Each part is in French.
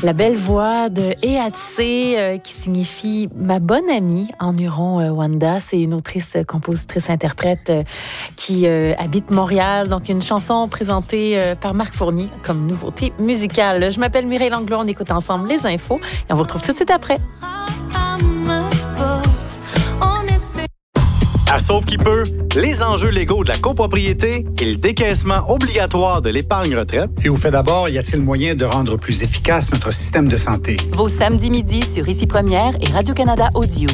La belle voix de Eatse, qui signifie « ma bonne amie » en Huron Wanda. C'est une autrice, compositrice, interprète qui habite Montréal. Donc, une chanson présentée par Marc Fournier comme nouveauté musicale. Je m'appelle Mireille Langlois, on écoute ensemble les infos et on vous retrouve tout de suite après. À Sauve qui peut, les enjeux légaux de la copropriété et le décaissement obligatoire de l'épargne retraite. Et au fait d'abord, y a-t-il moyen de rendre plus efficace notre système de santé? Vos samedis midi sur Ici Première et Radio-Canada Audio.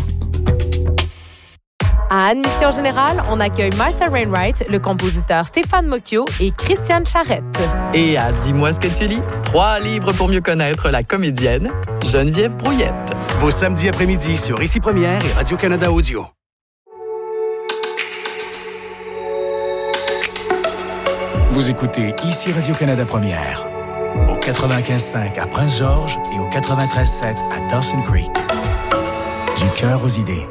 À Admission Générale, on accueille Martha Wainwright, le compositeur Stéphane Mocchio et Christiane Charette. Et à Dis-moi ce que tu lis, 3 livres pour mieux connaître la comédienne Geneviève Brouillette. Vos samedis après-midi sur Ici Première et Radio-Canada Audio. Vous écoutez Ici Radio-Canada Première, au 95.5 à Prince-Georges et au 93.7 à Dawson Creek. Du cœur aux idées.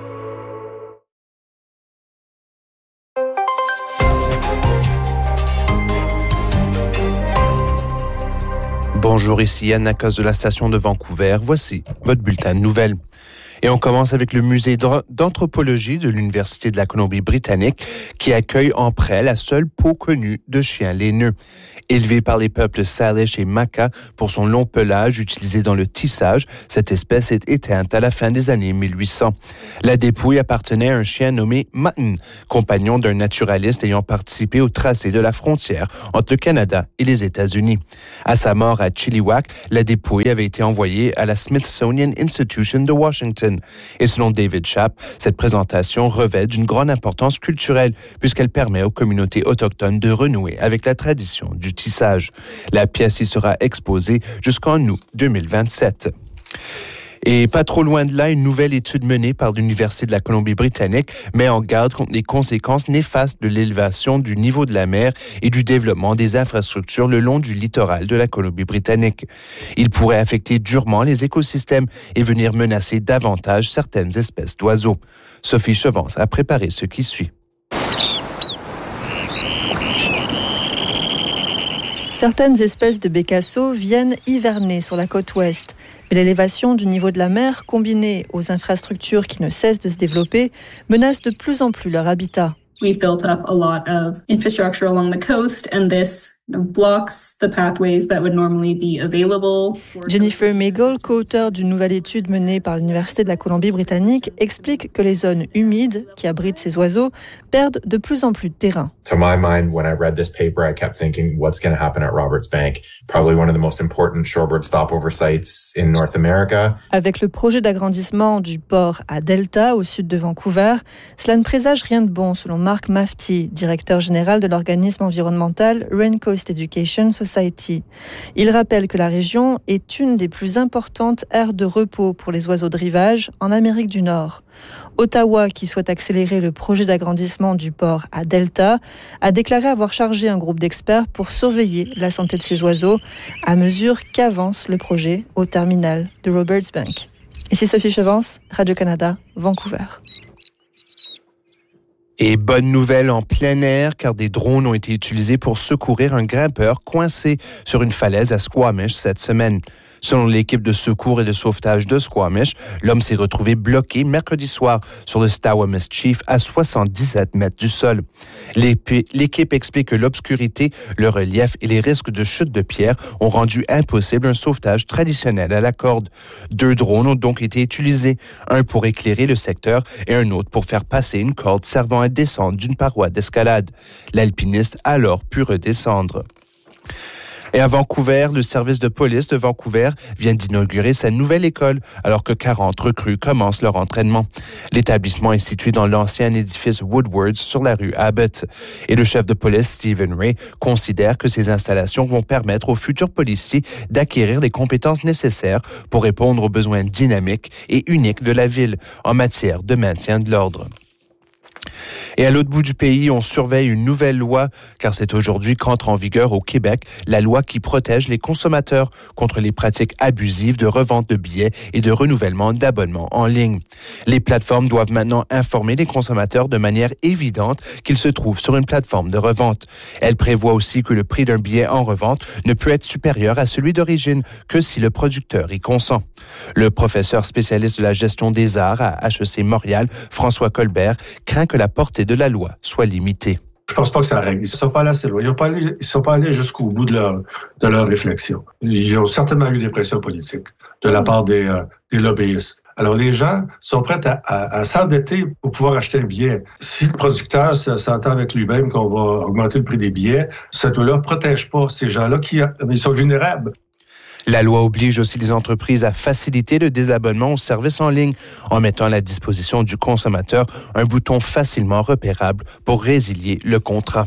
Bonjour, ici Yann Nacos de la station de Vancouver. Voici votre bulletin de nouvelles. Et on commence avec le musée d'anthropologie de l'Université de la Colombie-Britannique qui accueille en prêt la seule peau connue de chien laineux. Élevée par les peuples Salish et Makah pour son long pelage utilisé dans le tissage, cette espèce est éteinte à la fin des années 1800. La dépouille appartenait à un chien nommé Mutton, compagnon d'un naturaliste ayant participé au tracé de la frontière entre le Canada et les États-Unis. À sa mort à Chilliwack, la dépouille avait été envoyée à la Smithsonian Institution de Washington. Et selon David Schaap, cette présentation revêt d'une grande importance culturelle puisqu'elle permet aux communautés autochtones de renouer avec la tradition du tissage. La pièce y sera exposée jusqu'en août 2027. Et pas trop loin de là, une nouvelle étude menée par l'Université de la Colombie-Britannique met en garde contre les conséquences néfastes de l'élévation du niveau de la mer et du développement des infrastructures le long du littoral de la Colombie-Britannique. Il pourrait affecter durement les écosystèmes et venir menacer davantage certaines espèces d'oiseaux. Sophie Chevance a préparé ce qui suit. Certaines espèces de bécassos viennent hiverner sur la côte ouest. Mais l'élévation du niveau de la mer, combinée aux infrastructures qui ne cessent de se développer, menace de plus en plus leur habitat. We've built up a lot of infrastructure along the coast, and this blocks the pathways that would normally be available. Jennifer Meigel, co-auteure d'une nouvelle étude menée par l'Université de la Colombie-Britannique, explique que les zones humides qui abritent ces oiseaux perdent de plus en plus de terrain. To my mind, when I read this paper, I kept thinking, what's going to happen at Roberts Bank? Probably one of the most important shorebird stopover sites in North America. Avec le projet d'agrandissement du port à Delta, au sud de Vancouver, cela ne présage rien de bon, selon Mark Mafty, directeur général de l'organisme environnemental Raincoast Education Society. Il rappelle que la région est une des plus importantes aires de repos pour les oiseaux de rivage en Amérique du Nord. Ottawa, qui souhaite accélérer le projet d'agrandissement du port à Delta, a déclaré avoir chargé un groupe d'experts pour surveiller la santé de ces oiseaux à mesure qu'avance le projet au terminal de Roberts Bank. Ici Sophie Chevance, Radio-Canada, Vancouver. Et bonne nouvelle en plein air, car des drones ont été utilisés pour secourir un grimpeur coincé sur une falaise à Squamish cette semaine. Selon l'équipe de secours et de sauvetage de Squamish, l'homme s'est retrouvé bloqué mercredi soir sur le Stawamis Chief à 77 mètres du sol. L'équipe explique que l'obscurité, le relief et les risques de chute de pierre ont rendu impossible un sauvetage traditionnel à la corde. 2 drones ont donc été utilisés, un pour éclairer le secteur et un autre pour faire passer une corde servant à descendre d'une paroi d'escalade. L'alpiniste a alors pu redescendre. Et à Vancouver, le service de police de Vancouver vient d'inaugurer sa nouvelle école alors que 40 recrues commencent leur entraînement. L'établissement est situé dans l'ancien édifice Woodward sur la rue Abbott. Et le chef de police, Stephen Ray, considère que ces installations vont permettre aux futurs policiers d'acquérir les compétences nécessaires pour répondre aux besoins dynamiques et uniques de la ville en matière de maintien de l'ordre. Et à l'autre bout du pays, on surveille une nouvelle loi, car c'est aujourd'hui qu'entre en vigueur au Québec la loi qui protège les consommateurs contre les pratiques abusives de revente de billets et de renouvellement d'abonnements en ligne. Les plateformes doivent maintenant informer les consommateurs de manière évidente qu'ils se trouvent sur une plateforme de revente. Elle prévoit aussi que le prix d'un billet en revente ne peut être supérieur à celui d'origine que si le producteur y consent. Le professeur spécialiste de la gestion des arts à HEC Montréal, François Colbert, craint que la portée de la loi soit limitée. Je pense pas que ça règle. Ils ne sont pas allés assez loin. Ils ne sont pas allés jusqu'au bout de leur réflexion. Ils ont certainement eu des pressions politiques de la part des lobbyistes. Alors, les gens sont prêts à s'endetter pour pouvoir acheter un billet. Si le producteur s'entend avec lui-même qu'on va augmenter le prix des billets, cette loi-là ne protège pas ces gens-là ils sont vulnérables. La loi oblige aussi les entreprises à faciliter le désabonnement aux services en ligne en mettant à la disposition du consommateur un bouton facilement repérable pour résilier le contrat.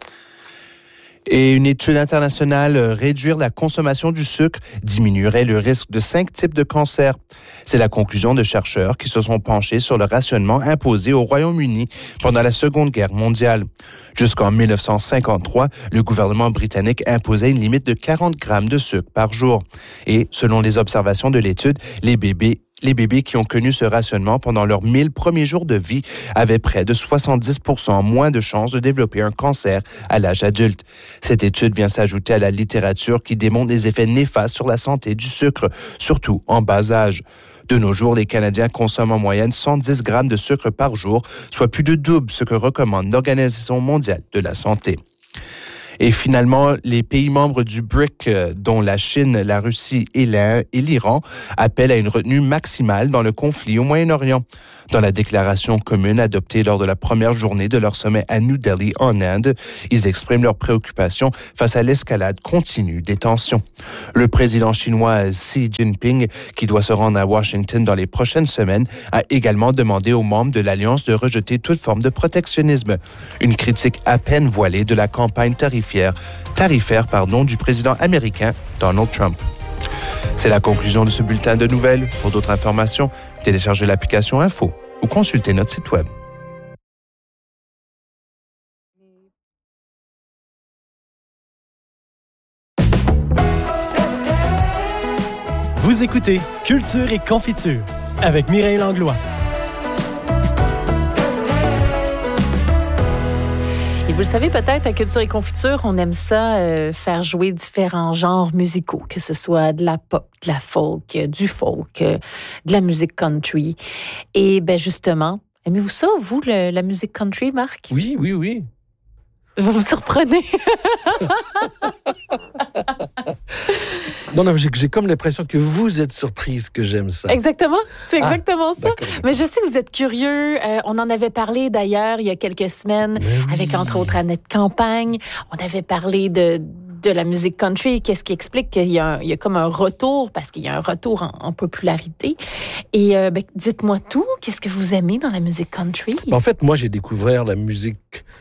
Et une étude internationale, réduire la consommation du sucre diminuerait le risque de 5 types de cancers. C'est la conclusion de chercheurs qui se sont penchés sur le rationnement imposé au Royaume-Uni pendant la Seconde Guerre mondiale. Jusqu'en 1953, le gouvernement britannique imposait une limite de 40 grammes de sucre par jour. Et, selon les observations de l'étude, les bébés qui ont connu ce rationnement pendant leurs 1000 premiers jours de vie avaient près de 70% moins de chances de développer un cancer à l'âge adulte. Cette étude vient s'ajouter à la littérature qui démontre les effets néfastes sur la santé du sucre, surtout en bas âge. De nos jours, les Canadiens consomment en moyenne 110 grammes de sucre par jour, soit plus de double ce que recommande l'Organisation mondiale de la santé. Et finalement, les pays membres du BRIC, dont la Chine, la Russie et l'Iran, appellent à une retenue maximale dans le conflit au Moyen-Orient. Dans la déclaration commune adoptée lors de la première journée de leur sommet à New Delhi, en Inde, ils expriment leurs préoccupations face à l'escalade continue des tensions. Le président chinois Xi Jinping, qui doit se rendre à Washington dans les prochaines semaines, a également demandé aux membres de l'Alliance de rejeter toute forme de protectionnisme. Une critique à peine voilée de la campagne tarifaire du président américain Donald Trump. C'est la conclusion de ce bulletin de nouvelles. Pour d'autres informations, téléchargez l'application Info ou consultez notre site web. Vous écoutez Culture et Confiture avec Mireille Langlois. Et vous le savez peut-être, à Culture et Confiture, on aime ça faire jouer différents genres musicaux, que ce soit de la pop, de la folk, du folk, de la musique country. Et ben justement, aimez-vous ça, vous, la musique country, Marc? Oui. Vous me surprenez. Non, j'ai comme l'impression que vous êtes surprise que j'aime ça. Exactement, c'est exactement ça. D'accord. Mais je sais que vous êtes curieux. On en avait parlé d'ailleurs il y a quelques semaines avec entre autres Annette Campagne. On avait parlé de la musique country. Qu'est-ce qui explique qu'il y a comme un retour, parce qu'il y a un retour en popularité. Et dites-moi tout. Qu'est-ce que vous aimez dans la musique country? En fait, moi, j'ai découvert la musique...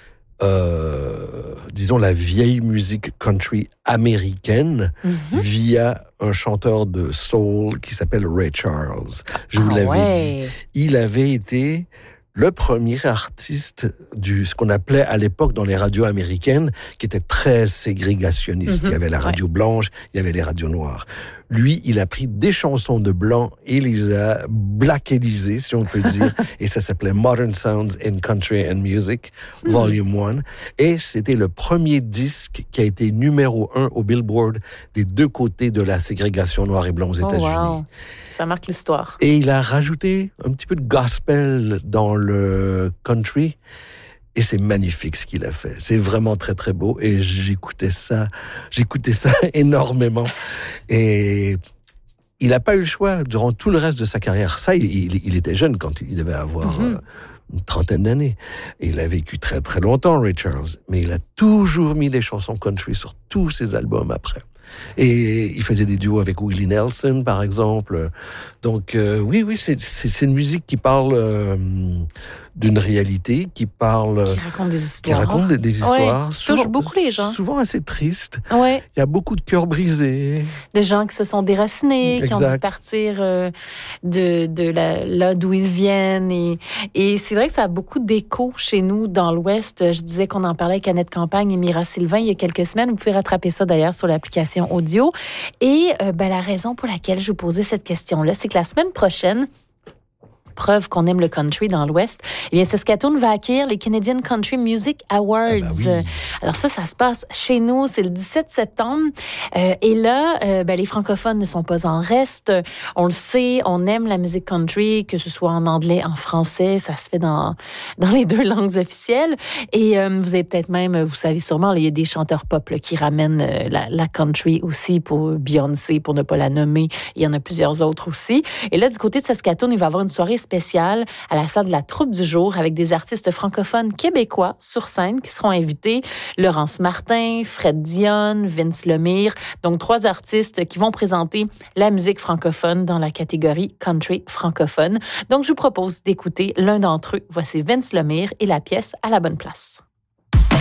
disons la vieille musique country américaine via un chanteur de soul qui s'appelle Ray Charles. Je vous l'avais dit. Il avait été le premier artiste ce qu'on appelait à l'époque dans les radios américaines, qui était très ségrégationniste. Il y avait la radio blanche, il y avait les radios noires. Lui, il a pris des chansons de blancs et les a blackélisées, si on peut dire, et ça s'appelait Modern Sounds in Country and Music, Volume 1, et c'était le premier disque qui a été numéro 1 au Billboard des deux côtés de la ségrégation noir et blanc aux États-Unis. Wow. Ça marque l'histoire. Et il a rajouté un petit peu de gospel dans le country. Et c'est magnifique ce qu'il a fait. C'est vraiment très, très beau. Et j'écoutais ça énormément. Et il n'a pas eu le choix durant tout le reste de sa carrière. Ça, il était jeune quand il devait avoir une trentaine d'années. Et il a vécu très, très longtemps, Ray Charles. Mais il a toujours mis des chansons country sur tous ses albums après. Et il faisait des duos avec Willie Nelson, par exemple. Donc, oui, c'est une musique qui parle d'une réalité qui parle... Qui raconte des histoires. Qui raconte des histoires. Ouais, touche beaucoup les gens. Souvent assez tristes. Ouais. Il y a beaucoup de cœurs brisés. Des gens qui se sont déracinés, exact. qui ont dû partir là d'où ils viennent. Et c'est vrai que ça a beaucoup d'écho chez nous dans l'Ouest. Je disais qu'on en parlait avec Annette Campagne et Mira Sylvain il y a quelques semaines. Vous pouvez rattraper ça d'ailleurs sur l'application audio. Et la raison pour laquelle je vous posais cette question-là, c'est que la semaine prochaine, preuve qu'on aime le country dans l'Ouest, eh bien, Saskatoon va accueillir les Canadian Country Music Awards. Oui. Alors ça se passe chez nous, c'est le 17 septembre. Et là, les francophones ne sont pas en reste. On le sait, on aime la musique country, que ce soit en anglais, en français, ça se fait dans les deux langues officielles. Et vous avez peut-être même, vous savez sûrement, il y a des chanteurs pop là, qui ramènent la country aussi, pour Beyoncé, pour ne pas la nommer. Il y en a plusieurs autres aussi. Et là, du côté de Saskatoon, il va y avoir une soirée spéciale à la salle de la Troupe du Jour avec des artistes francophones québécois sur scène qui seront invités. Laurence Martin, Fred Dionne, Vince Lemire. Donc, 3 artistes qui vont présenter la musique francophone dans la catégorie country francophone. Donc, je vous propose d'écouter l'un d'entre eux. Voici Vince Lemire et la pièce À la bonne place.